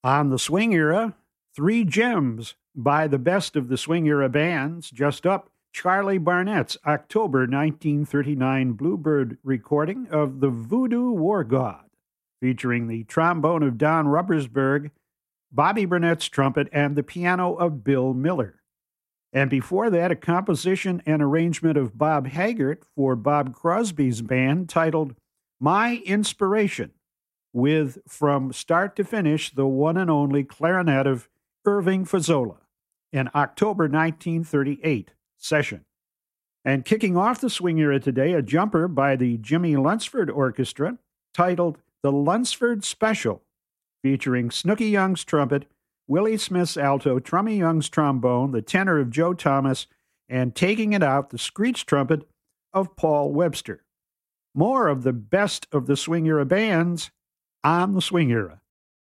On the swing era, three gems by the best of the swing era bands. Just up, Charlie Barnett's October 1939 Bluebird recording of The Voodoo War God, featuring the trombone of Don Ruppersberg, Bobby Burnett's trumpet, and the piano of Bill Miller. And before that, a composition and arrangement of Bob Haggart for Bob Crosby's band titled My Inspiration, with, from start to finish, the one and only clarinet of Irving Fazzola, an October 1938 session. And kicking off the swing era today, a jumper by the Jimmy Lunsford Orchestra titled The Lunsford Special, featuring Snooky Young's trumpet, Willie Smith's alto, Trummy Young's trombone, the tenor of Joe Thomas, and taking it out, the screech trumpet of Paul Webster. More of the best of the swing era bands on the swing era.